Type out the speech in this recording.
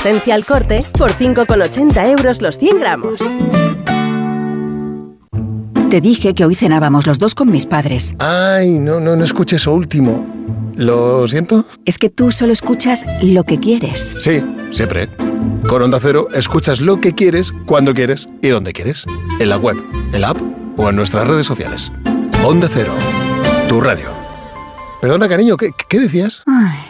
Esencia Al Corte por 5,80 € los 100 gramos. Te dije que hoy cenábamos los dos con mis padres. Ay, no escuché eso último. ¿Lo siento? Es que tú solo escuchas lo que quieres. Sí, siempre. Con Onda Cero escuchas lo que quieres, cuando quieres y donde quieres. En la web, en la app o en nuestras redes sociales. Onda Cero, tu radio. Perdona, cariño, ¿qué decías? Ay.